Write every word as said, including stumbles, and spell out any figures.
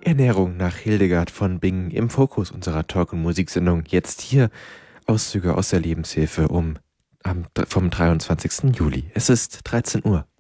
Ernährung nach Hildegard von Bingen im Fokus unserer Talk- und Musiksendung. Jetzt hier Auszüge aus der Lebenshilfe um, am, vom dreiundzwanzigsten Juli. Es ist dreizehn Uhr.